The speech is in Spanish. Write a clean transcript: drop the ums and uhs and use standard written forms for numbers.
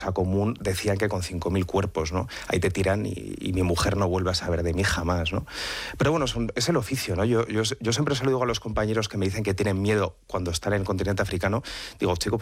común decían que con 5.000 cuerpos, ¿no? Ahí te tiran y mi mujer no vuelve a saber de mí jamás, ¿no? Pero bueno, es el oficio, ¿no? Yo siempre se lo digo a los compañeros que me dicen que tienen miedo cuando están en el continente africano, digo, chicos,